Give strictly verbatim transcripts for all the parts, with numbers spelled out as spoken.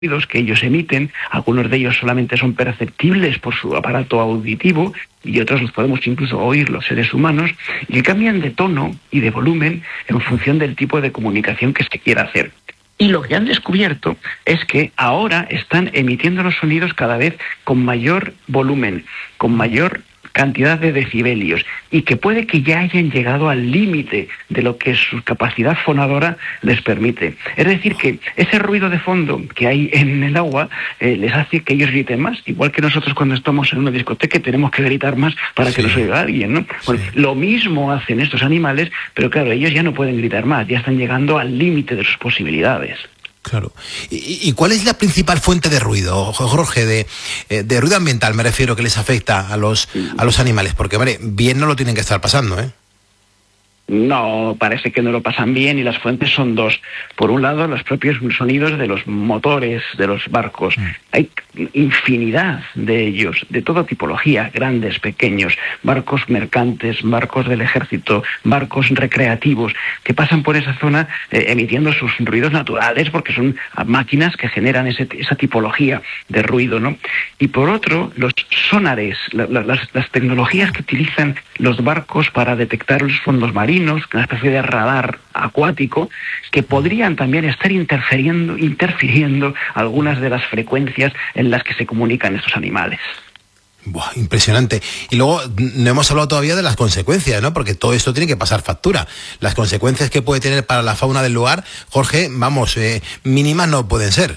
ruidos que ellos emiten, algunos de ellos solamente son perceptibles por su aparato auditivo y otros los podemos incluso oír los seres humanos, y que cambian de tono y de volumen en función del tipo de comunicación que se quiera hacer. Y lo que han descubierto es que ahora están emitiendo los sonidos cada vez con mayor volumen, con mayor cantidad de decibelios, y que puede que ya hayan llegado al límite de lo que su capacidad fonadora les permite. Es decir, que ese ruido de fondo que hay en el agua eh, les hace que ellos griten más, igual que nosotros cuando estamos en una discoteca tenemos que gritar más para sí. que nos oiga alguien, ¿no? Bueno, sí. Lo mismo hacen estos animales, pero claro, ellos ya no pueden gritar más, ya están llegando al límite de sus posibilidades. Claro. ¿Y, ¿Y cuál es la principal fuente de ruido, Jorge, de, de ruido ambiental, me refiero, que les afecta a los, a los animales? Porque, hombre, bien no lo tienen que estar pasando, ¿eh? No, parece que no lo pasan bien, y las fuentes son dos. Por un lado, los propios sonidos de los motores de los barcos. Mm. Hay infinidad de ellos, de toda tipología, grandes, pequeños, barcos mercantes, barcos del ejército, barcos recreativos, que pasan por esa zona eh, emitiendo sus ruidos naturales, porque son máquinas que generan ese, esa tipología de ruido, ¿no? Y por otro, los sonares, la, la, las, las tecnologías que utilizan los barcos para detectar los fondos marinos, una especie de radar acuático, que podrían también estar interfiriendo, interfiriendo algunas de las frecuencias en las que se comunican estos animales. Buah, impresionante. Y luego no hemos hablado todavía de las consecuencias, ¿no? Porque todo esto tiene que pasar factura. Las consecuencias que puede tener para la fauna del lugar, Jorge, vamos, eh, mínimas no pueden ser.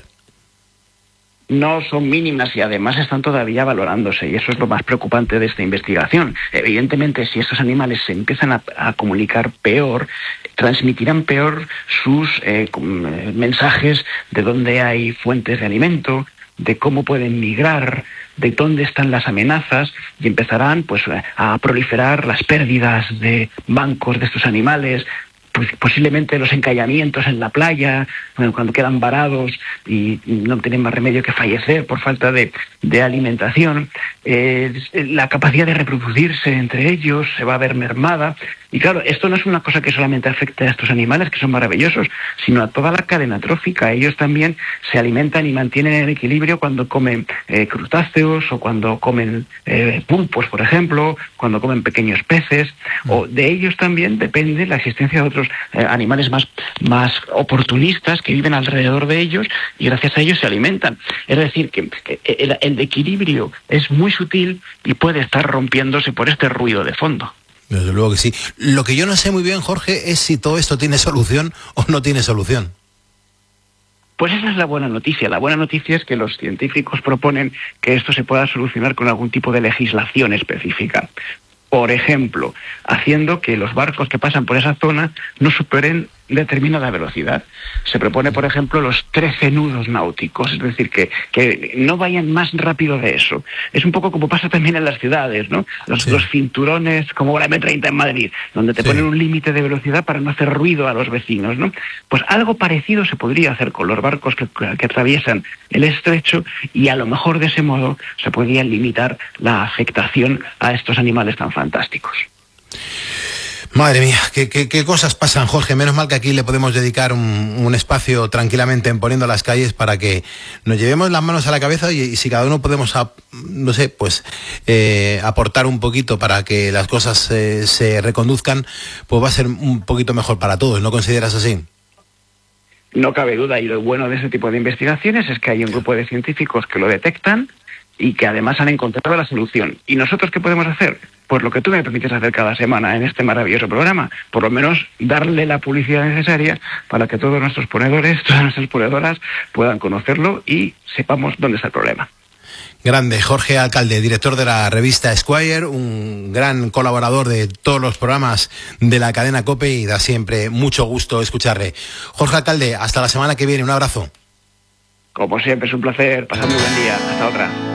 No son mínimas, y además están todavía valorándose, y eso es lo más preocupante de esta investigación. Evidentemente, si estos animales se empiezan a, a comunicar peor, transmitirán peor sus eh, mensajes de dónde hay fuentes de alimento, de cómo pueden migrar, de dónde están las amenazas, y empezarán pues a proliferar las pérdidas de bancos de estos animales, pues posiblemente los encallamientos en la playa, bueno, cuando quedan varados y no tienen más remedio que fallecer por falta de, de alimentación. Eh, la capacidad de reproducirse entre ellos se va a ver mermada. Y claro, esto no es una cosa que solamente afecte a estos animales, que son maravillosos, sino a toda la cadena trófica. Ellos también se alimentan y mantienen el equilibrio cuando comen eh, crustáceos, o cuando comen eh, pulpos, por ejemplo, cuando comen pequeños peces, o de ellos también depende la existencia de otros eh, animales más, más oportunistas que viven alrededor de ellos, y gracias a ellos se alimentan. Es decir, que el, el equilibrio es muy sutil y puede estar rompiéndose por este ruido de fondo. Desde luego que sí. Lo que yo no sé muy bien, Jorge, es si todo esto tiene solución o no tiene solución. Pues esa es la buena noticia. La buena noticia es que los científicos proponen que esto se pueda solucionar con algún tipo de legislación específica. Por ejemplo, haciendo que los barcos que pasan por esa zona no superen determinada velocidad. Se propone, por ejemplo, los trece nudos náuticos, es decir, que, que no vayan más rápido de eso. Es un poco como pasa también en las ciudades, ¿no? Los, sí. los cinturones, como la eme treinta en Madrid, donde te sí. ponen un límite de velocidad para no hacer ruido a los vecinos, ¿no? Pues algo parecido se podría hacer con los barcos que, que atraviesan el estrecho, y a lo mejor de ese modo se podría limitar la afectación a estos animales tan fantásticos. Madre mía, ¿qué, qué, qué cosas pasan, Jorge? Menos mal que aquí le podemos dedicar un, un espacio tranquilamente en Poniendo las Calles para que nos llevemos las manos a la cabeza, y, y si cada uno podemos, a, no sé, pues eh, aportar un poquito para que las cosas eh, se reconduzcan, pues va a ser un poquito mejor para todos, ¿no consideras así? No cabe duda, y lo bueno de ese tipo de investigaciones es que hay un grupo de científicos que lo detectan y que además han encontrado la solución. ¿Y nosotros qué podemos hacer? Pues lo que tú me permites hacer cada semana en este maravilloso programa, por lo menos darle la publicidad necesaria para que todos nuestros ponedores, todas nuestras ponedoras puedan conocerlo y sepamos dónde está el problema. Grande, Jorge Alcalde, director de la revista Esquire, un gran colaborador de todos los programas de la cadena COPE, y da siempre mucho gusto escucharle. Jorge Alcalde, hasta la semana que viene, un abrazo. Como siempre, es un placer, pasad muy buen día, hasta otra.